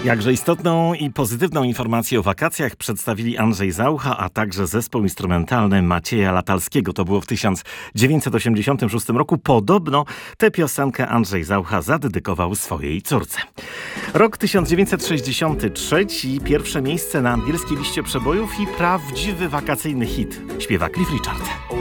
Jakże istotną i pozytywną informację o wakacjach przedstawili Andrzej Zaucha, a także zespół instrumentalny Macieja Latalskiego. To było w 1986 roku. Podobno tę piosenkę Andrzej Zaucha zadedykował swojej córce. Rok 1963, pierwsze miejsce na angielskiej liście przebojów i prawdziwy wakacyjny hit. Śpiewa Cliff Richard.